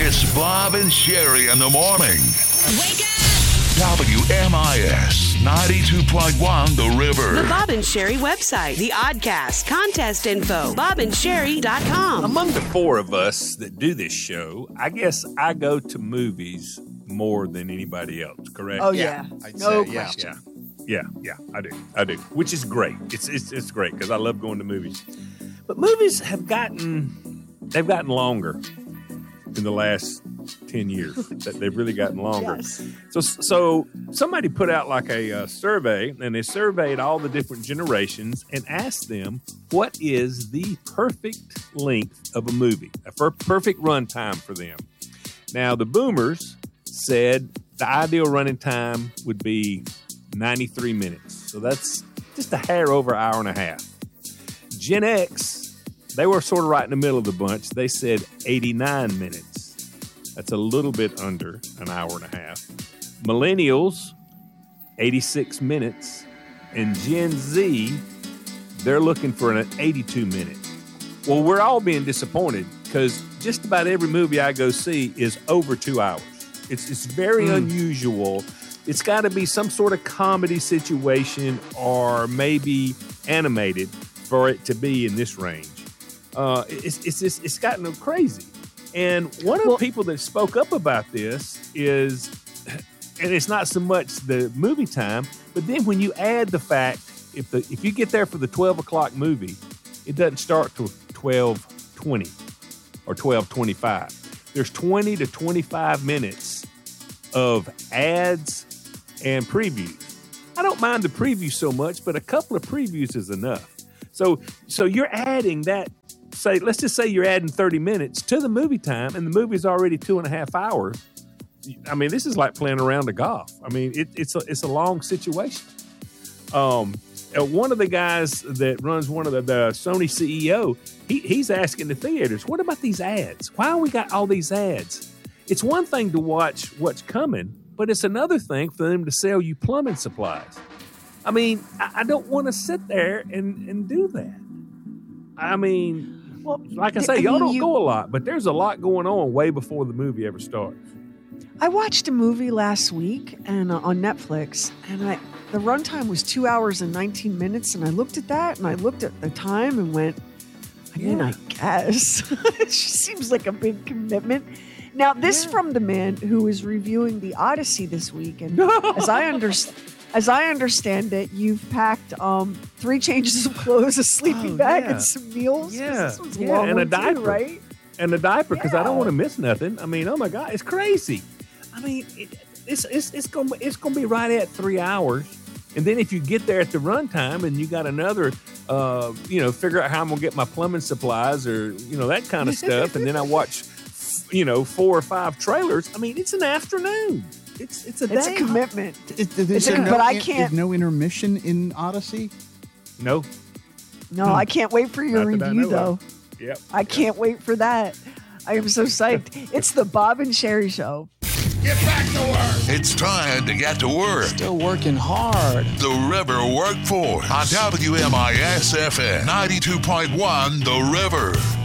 It's Bob and Sherry in the morning. Wake up! WMIS 92.1 The River. The Bob and Sherry website, the Oddcast, contest info, bobandsherry.com. Among the four of us that do this show, I guess I go to movies more than anybody else, correct? Oh, yeah. No question. Yeah, I do. Which is great. It's great because I love going to movies. But movies have gotten longer in the last 10 years. They've really gotten longer. Yes. So somebody put out like a survey, and they surveyed all the different generations and asked them what is the perfect length of a movie, a perfect runtime for them. Now, the boomers said the ideal running time would be 93 minutes. So that's just a hair over an hour and a half. Gen X, they were sort of right in the middle of the bunch. They said 89 minutes. That's a little bit under an hour and a half. Millennials, 86 minutes. And Gen Z, they're looking for an 82 minute. Well, we're all being disappointed because just about every movie I go see is over 2 hours. It's very unusual. It's got to be some sort of comedy situation or maybe animated for it to be in this range. It's gotten crazy. And one of the people that spoke up about this is, and it's not so much the movie time, but then when you add the fact, if you get there for the 12 o'clock movie, it doesn't start till 12:20 or 12:25. There's 20 to 25 minutes of ads and previews. I don't mind the preview so much, but a couple of previews is enough. So you're adding that, let's just say you're adding 30 minutes to the movie time, and the movie's already 2.5 hours. I mean, this is like playing around a golf. I mean, it's a long situation. One of the guys that runs one of the Sony CEO, he's asking the theaters, what about these ads? Why we got all these ads? It's one thing to watch what's coming, but it's another thing for them to sell you plumbing supplies. I mean, I don't want to sit there and do that. I mean, well, like I say, y'all don't go a lot, but there's a lot going on way before the movie ever starts. I watched a movie last week and on Netflix, and the runtime was 2 hours and 19 minutes, and I looked at that, and I looked at the time and went, I guess. It just seems like a big commitment. Now, this from the man who is reviewing the Odyssey this week, and as I understand it, you've packed 3 changes of clothes, a sleeping bag, and some meals. This one's long and a too, diaper, right? And a diaper because I don't want to miss nothing. I mean, oh my God, it's crazy. I mean, it's gonna be right at 3 hours, and then if you get there at the runtime and you got another, figure out how I'm gonna get my plumbing supplies or that kind of stuff, and then I watch, 4 or 5 trailers. I mean, it's an afternoon. It's a day. It's a commitment. But I can't. There's no intermission in Odyssey. No, I can't wait for your review though. Yep. I can't wait for that. I am so psyched. It's the Bob and Sherry Show. Get back to work. It's time to get to work. Still working hard. The River Workforce on WMIS FM 92.1 The River.